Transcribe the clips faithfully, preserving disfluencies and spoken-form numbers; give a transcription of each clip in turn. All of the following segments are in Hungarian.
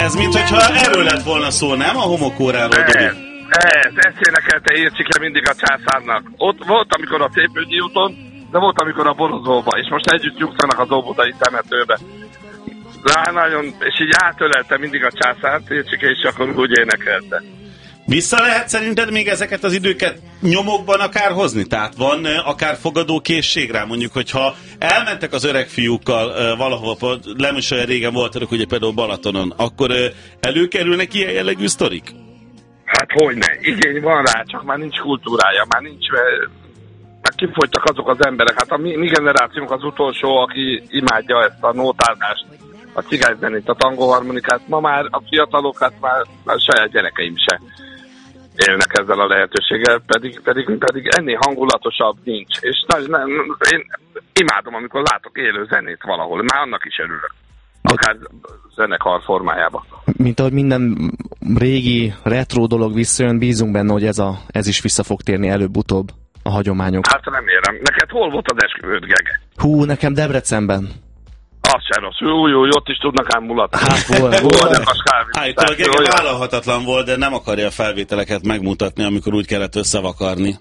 ez mintha erről lett volna szó, nem? A homokóráról, Dodi? Ez, ezt énekelte Ércsike mindig a császárnak. Ott volt, amikor a Szépvölgyi úton, de volt, amikor a Borozóba, és most együtt nyugszanak az óbudai temetőbe. Rá nagyon, és így átölelte mindig a császárt, Ércsike is akkor úgy énekelte. Vissza lehet szerinted még ezeket az időket nyomokban akár hozni? Tehát van akár fogadókészség rá? Mondjuk, hogyha elmentek az öreg fiúkkal valahol, nem is olyan régen voltatok, ugye például Balatonon, akkor előkerülnek ilyen jellegű sztorik? Hát hogyne, igény van rá, csak már nincs kultúrája, már nincs, már kifogytak azok az emberek. Hát a mi, mi generációnk az utolsó, aki imádja ezt a nótázást, a cigányzenét, a tangóharmonikát. Ma már a fiatalokat már, már saját gyerekeim se élnek ezzel a lehetőséggel, pedig, pedig, pedig ennél hangulatosabb nincs. És nagy, nem, én imádom, amikor látok élő zenét valahol, már annak is örülök. Akár zenekar formájában. Mint ahogy minden régi, retro dolog visszajön, bízunk benne, hogy ez, a, ez is vissza fog térni előbb-utóbb a hagyományok. Hát remélem. Neked hol volt az esküvőd, Gege? Hú, nekem Debrecenben. Az sem rossz. Jó, jó, ott is tudnak ám mulatni. Hát volt, volt. Állítólag Gege vállalhatatlan volt, de nem akarja a felvételeket megmutatni, amikor úgy kellett összevakarni.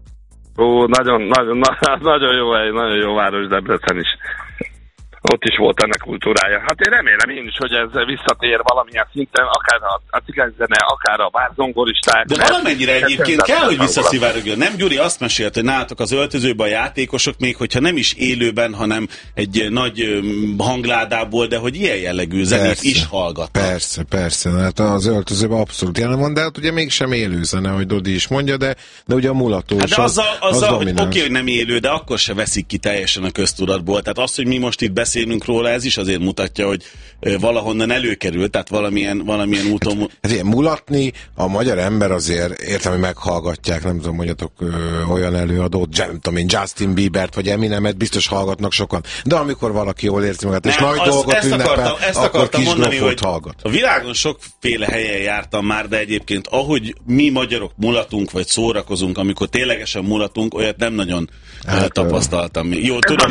Ó, nagyon, nagyon, nagyon jó hely, nagyon jó város Debrecen is. Ott is volt ennek kultúrája. Hát én remélem én is, hogy ez visszatér valamilyen szinten, akár a, a cigányzene, akár a bárzongoristák. De valamennyire egyébként kell, hogy visszaszivárogjon. Nem, Gyuri azt mesélt, hogy nálatok az öltözőben a játékosok, még hogyha nem is élőben, hanem egy nagy hangládából, de hogy ilyen jellegű zenét persze, is hallgatnak. Persze, persze. Hát az öltözőben abszolút jelen van, de hát ugye mégsem élő zene, hogy Dodi is mondja, de, de ugye a mulatós hát de azzal, az, azzal, az hogy oké, okay, hogy nem élő, de akkor se veszik ki teljesen a köztudatból. Tehát az, hogy mi most itt beszélünk róla, ez is azért mutatja, hogy valahonnan előkerül, tehát valamilyen, valamilyen úton... Hát, hát ilyen mulatni, a magyar ember azért értem, hogy meghallgatják, nem tudom, mondjatok ö, olyan előadót, nem tudom én, Justin Biebert vagy Eminemet biztos hallgatnak sokan, de amikor valaki jól érzi magát, és nem, nagy az, dolgot ünnepel, akartam, ezt akkor kis mondani, hogy hallgat. A világon sokféle helyen jártam már, de egyébként ahogy mi magyarok mulatunk, vagy szórakozunk, amikor ténylegesen mulatunk, olyat nem nagyon hát, tapasztaltam. Jó, tudom,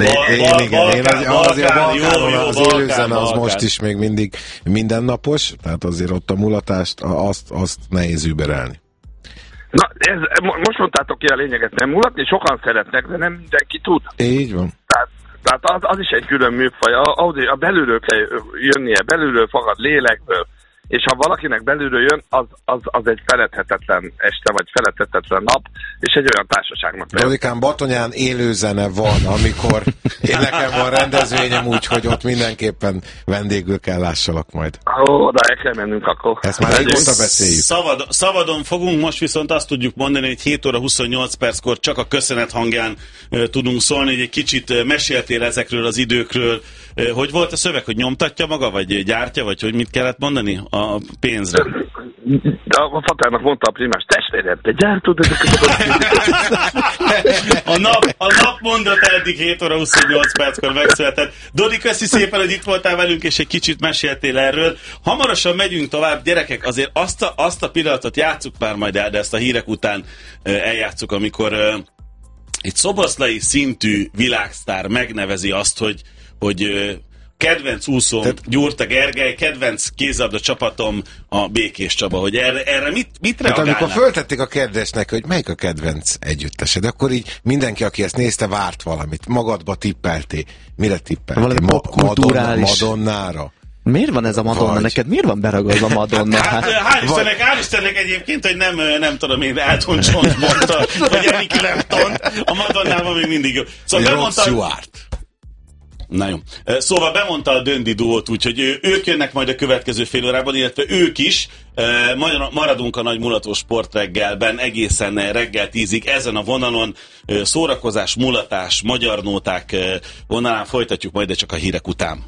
az élőzene az most is még mindig mindennapos, tehát azért ott a mulatást, azt, azt nehéz überelni. Na, ez, most mondtátok ki a lényeget, nem mulatni, sokan szeretnek, de nem mindenki tud. Így van. Tehát, tehát az, az is egy külön műfaj, ahogy a belülről kell jönnie, belülről fagad lélekből, és ha valakinek belülről jön, az, az, az egy feledhetetlen este, vagy feledhetetlen nap, és egy olyan társaságnak. Dodikám, Batonyán élőzene van, amikor én nekem van rendezvényem, úgyhogy ott mindenképpen vendégül kell lássalak majd. Ó, de el kell mennünk akkor. Ezt már régóta beszéljük. Szabad, szabadon fogunk, most viszont azt tudjuk mondani, hogy hét óra huszonnyolc perckor csak a köszönet hangján uh, tudunk szólni, hogy egy kicsit uh, meséltél ezekről az időkről. Uh, hogy volt a szöveg, hogy nyomtatja maga, vagy gyártja, vagy hogy mit kellett mondani a pénzre? De a Fatának mondta a primás, testvérem, te gyártod ezeket a nap, a nap mondat eddig hét óra huszonnyolc perckor megszületett. Dodi, köszi szépen, hogy itt voltál velünk, és egy kicsit meséltél erről. Hamarosan megyünk tovább, gyerekek, azért azt a, azt a pillanatot játsszuk már majd el, de ezt a hírek után eljátsszuk, amikor egy szoboszlai szintű világsztár megnevezi azt, hogy, hogy kedvenc úszóm Te... Gyurta Gergely, kedvenc kézilabda csapatom a Békés Csaba, hogy erre, erre mit, mit reagálnak? Hát amikor föltették a kérdésnek, hogy melyik a kedvenc együttesed, akkor így mindenki, aki ezt nézte, várt valamit. Magadba tippelté. Mire tippelté? Valami Ma- popkulturális. Madonnára? Miért van ez a Madonna? Vagy... Neked miért van beragadva a Madonna? Hát, hál' Istennek, hál' Istennek egyébként, hogy nem, nem tudom én, Elton John mondta, vagy Eric Clapton, a Madonnával még mindig jó. Szóval bemondta... Na jó. Szóval bemondta a Döndi duót, úgyhogy ők jönnek majd a következő fél órában, illetve ők is. Maradunk a nagy mulatós sportreggelben egészen reggel tízig ezen a vonalon. Szórakozás, mulatás, magyar nóták vonalán folytatjuk majd, de csak a hírek után.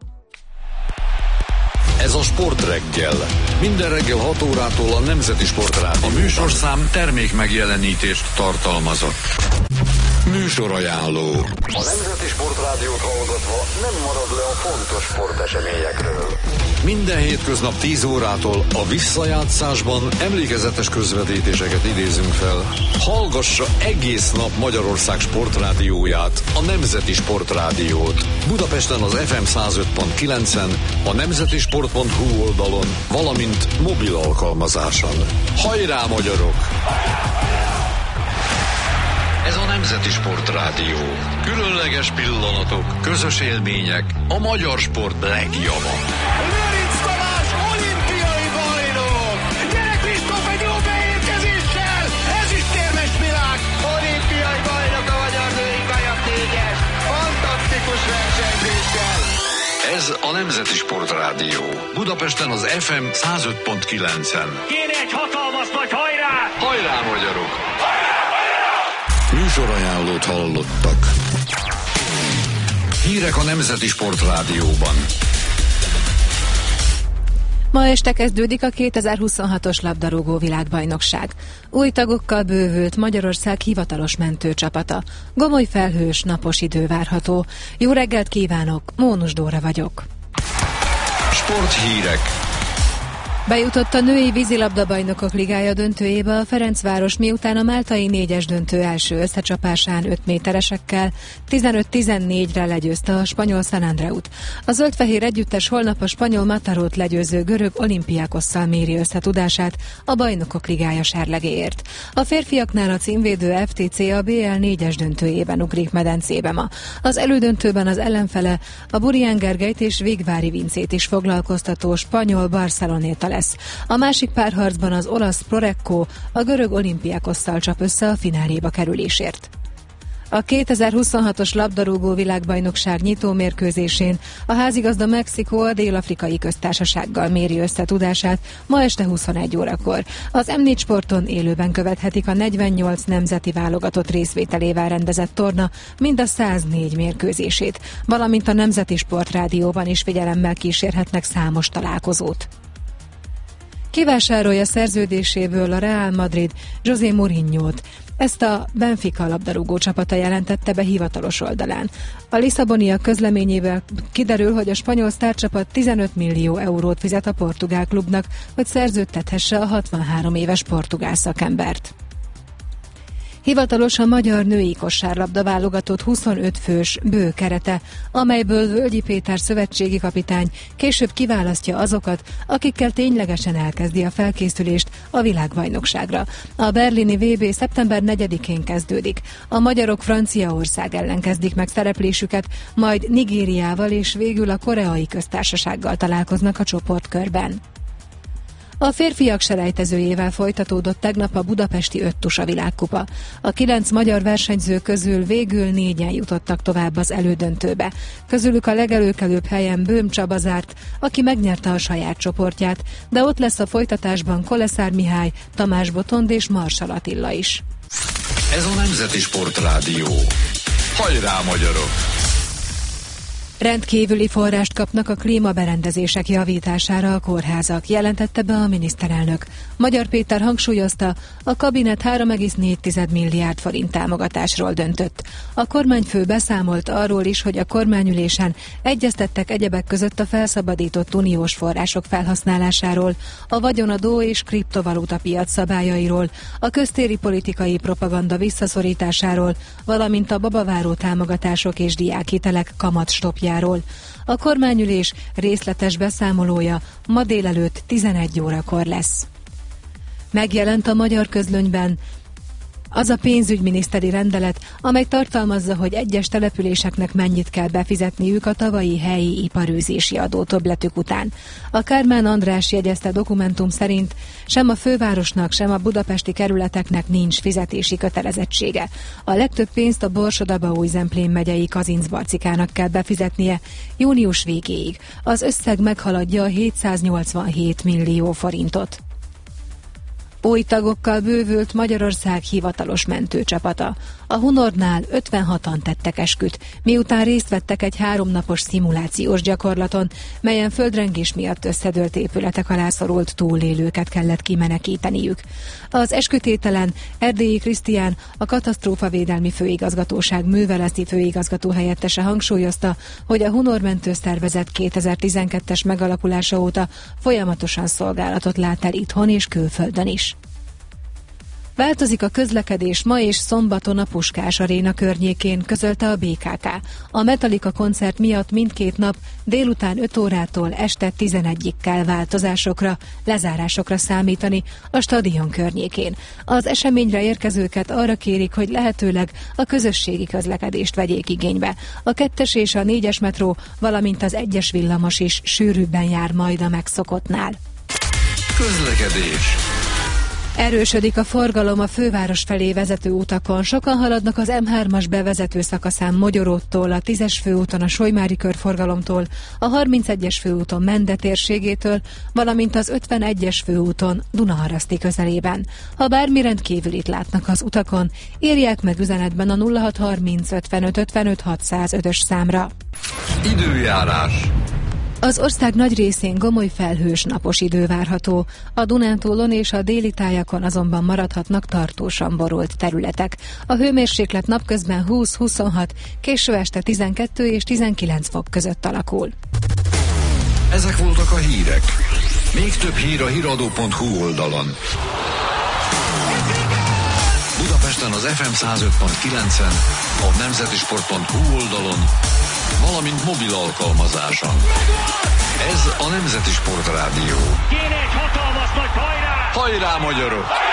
Ez a Sportreggel. Minden reggel hat órától a Nemzeti Sportrádióban. A műsorszám termék megjelenítést tartalmazott. Műsorajánló. A Nemzeti Sportrádiót hallgatva nem marad le a fontos sporteseményekről. Minden hétköznap tíz órától a visszajátszásban emlékezetes közvetítéseket idézünk fel. Hallgassa egész nap Magyarország sportrádióját, a Nemzeti Sportrádiót. Budapesten az ef em száz öt pont kilencen, a nemzetisport pont hu oldalon, valamint mobil alkalmazáson. Hajrá, magyarok! Ez a Nemzeti Sportrádió. Különleges pillanatok, közös élmények, a magyar sport legjava. Lőrinc Tamás, olimpiai bajnok! Gyere Kristóf egy jó beérkezéssel! Ezüstérmes világ! Olimpiai bajnok a magyar női kajak négyes! Fantasztikus versenyzéssel! Ez a Nemzeti Sportrádió. Budapesten az ef em száz öt pont kilencen. Kéne egy hatalmas nagy hajrá! Hajrá, magyarok! Műsorajánlót hallottak. Hírek a Nemzeti Sportrádióban. Ma este kezdődik a kétezer-huszonhatos labdarúgó világbajnokság. Új tagokkal bővült Magyarország hivatalos mentőcsapata. Gomoly felhős, napos idő várható. Jó reggelt kívánok, Mónus Dóra vagyok. Sporthírek. Bejutott a női vízilabdabajnokok ligája döntőjébe a Ferencváros, miután a máltai négyes döntő első összecsapásán öt méteresekkel tizenöt tizennégyre legyőzte a spanyol San Andreut. A zöldfehér együttes holnap a spanyol Matarót legyőző görög Olympiakosszal méri összetudását a bajnokok ligája serlegéért. A férfiaknál a címvédő ef té cé a bé el négyes döntőjében ugrik medencébe ma. Az elődöntőben az ellenfele a Burián Gergelyt és Végvári Vincét is foglalkoztató spanyol Barcelonéta lesz. A másik párharcban az olasz Prorecco a görög Olympiakosszal csap össze a fináléba kerülésért. A kétezer-huszonhatos labdarúgó világbajnokság nyitó mérkőzésén a házigazda Mexikó a Dél-Afrikai Köztársasággal méri összetudását ma este huszonegy órakor. Az em négy Sporton élőben követhetik a negyvennyolc nemzeti válogatott részvételével rendezett torna mind a száznégy mérkőzését, valamint a Nemzeti Sportrádióban is figyelemmel kísérhetnek számos találkozót. Kivásárolja szerződéséből a Real Madrid José Mourinhót. Ezt a Benfica labdarúgó csapata jelentette be hivatalos oldalán. A Lisszaboniak közleményéből kiderül, hogy a spanyol sztárcsapat tizenöt millió eurót fizet a portugál klubnak, hogy szerződtethesse a hatvanhárom éves portugál szakembert. Hivatalos a magyar női kosárlabda válogatott huszonöt fős bő kerete, amelyből Völgyi Péter szövetségi kapitány később kiválasztja azokat, akikkel ténylegesen elkezdi a felkészülést a világbajnokságra. A berlini vé bé szeptember negyedikén kezdődik. A magyarok Franciaország ellen kezdik meg szereplésüket, majd Nigériával és végül a Koreai Köztársasággal találkoznak a csoportkörben. A férfiak selejtezőjével folytatódott tegnap a budapesti öttusa világkupa. A kilenc magyar versenyző közül végül négyen jutottak tovább az elődöntőbe. Közülük a legelőkelőbb helyen Böhm Csaba zárt, aki megnyerte a saját csoportját, de ott lesz a folytatásban Koleszár Mihály, Tamás Botond és Marsal Attila is. Ez a Nemzeti Sportrádió. Hajrá, magyarok! Rendkívüli forrást kapnak a klímaberendezések javítására a kórházak, jelentette be a miniszterelnök. Magyar Péter hangsúlyozta, a kabinet három egész négy milliárd forint támogatásról döntött. A kormányfő beszámolt arról is, hogy a kormányülésen egyeztettek egyebek között a felszabadított uniós források felhasználásáról, a vagyonadó és kriptovaluta piac szabályairól, a köztéri politikai propaganda visszaszorításáról, valamint a babaváró támogatások és diákhitelek kamatstopjáról. A kormányülés részletes beszámolója ma délelőtt tizenegy órakor lesz. Megjelent a Magyar Közlönyben az a pénzügyminiszteri rendelet, amely tartalmazza, hogy egyes településeknek mennyit kell befizetniük a tavalyi helyi iparűzési adó többletük után. A Kármán András jegyezte dokumentum szerint sem a fővárosnak, sem a budapesti kerületeknek nincs fizetési kötelezettsége. A legtöbb pénzt a Borsod-Abaúj-Zemplén megyei Kazincbarcikának kell befizetnie június végéig. Az összeg meghaladja a hétszáznyolcvanhét millió forintot. Új tagokkal bővült Magyarország hivatalos mentőcsapata. A Hunornál ötvenhatan tettek esküt, miután részt vettek egy háromnapos szimulációs gyakorlaton, melyen földrengés miatt összedőlt épületek alá szorult túlélőket kellett kimenekíteniük. Az eskütételen Erdélyi Krisztián, a Katasztrófavédelmi Főigazgatóság műveleti főigazgató helyettese hangsúlyozta, hogy a Hunor mentőszervezet kétezer-tizenkettes megalakulása óta folyamatosan szolgálatot lát el itthon és külföldön is. Változik a közlekedés ma és szombaton a Puskás Aréna környékén, közölte a bé ká ká. A Metallica koncert miatt mindkét nap délután öt órától este tizenegyig kell változásokra, lezárásokra számítani a stadion környékén. Az eseményre érkezőket arra kérik, hogy lehetőleg a közösségi közlekedést vegyék igénybe. A kettes és a négyes metró, valamint az egyes villamos is sűrűbben jár majd a megszokottnál. Közlekedés. Erősödik a forgalom a főváros felé vezető utakon. Sokan haladnak az em hármas bevezető szakaszán Mogyoróttól, a tízes főúton a Solymári körforgalomtól, a harmincegyes főúton Mende térségétől, valamint az ötvenegyes főúton Dunaharaszti közelében. Ha bármi rendkívülit látnak az utakon, írják meg üzenetben a nulla hat harminc ötvenöt ötvenöt hatszázötös számra. Időjárás. Az ország nagy részén gomoly felhős napos idő várható. A Dunántúlon és a déli tájakon azonban maradhatnak tartósan borult területek. A hőmérséklet napközben húsz-huszonhat, késő este tizenkettő és tizenkilenc fok között alakul. Ezek voltak a hírek. Még több hír a híradó pont hú oldalon. Budapesten az ef em száz öt pont kilencen, a nemzetisport pont hú oldalon, valamint mobil alkalmazáson. Ez a Nemzeti Sport Rádió. Kéne egy hatalmas nagy hajrá! Hajrá, magyarok!